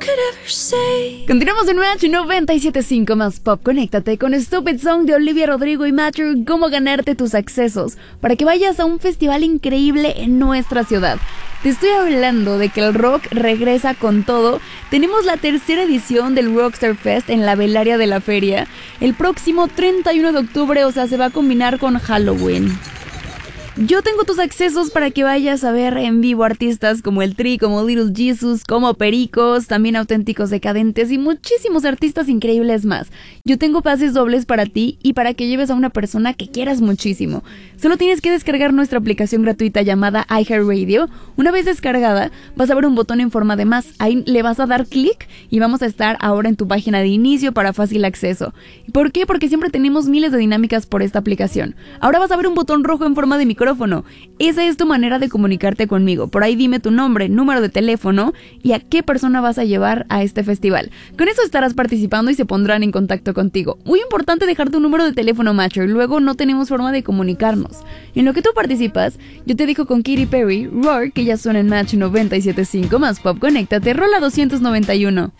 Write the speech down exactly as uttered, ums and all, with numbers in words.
Continuamos en Match noventa y siete punto cinco más Pop. Conéctate con Stupid Song de Olivia Rodrigo y Matthew. Cómo ganarte tus accesos para que vayas a un festival increíble en nuestra ciudad. Te estoy hablando de que el rock regresa con todo. Tenemos la tercera edición del Rockstar Fest en la velaria de la feria el próximo treinta y uno de octubre, o sea, se va a combinar con Halloween. Yo tengo tus accesos para que vayas a ver en vivo artistas como El Tri, como Little Jesus, como Pericos, también Auténticos Decadentes y muchísimos artistas increíbles más. Yo tengo pases dobles para ti y para que lleves a una persona que quieras muchísimo. Solo tienes que descargar nuestra aplicación gratuita llamada iHeartRadio. Una vez descargada, vas a ver un botón en forma de más. Ahí le vas a dar clic y vamos a estar ahora en tu página de inicio para fácil acceso. ¿Por qué? Porque siempre tenemos miles de dinámicas por esta aplicación. Ahora vas a ver un botón rojo en forma de micrófono. Esa es tu manera de comunicarte conmigo. Por ahí dime tu nombre, número de teléfono y a qué persona vas a llevar a este festival. Con eso estarás participando y se pondrán en contacto contigo. Muy importante dejar tu número de teléfono, Matcher. Luego no tenemos forma de comunicarnos. En lo que tú participas, yo te dejo con Katy Perry, Roar, que ya suena en Match noventa y siete punto cinco más Pop. Conéctate, rola doscientos noventa y uno.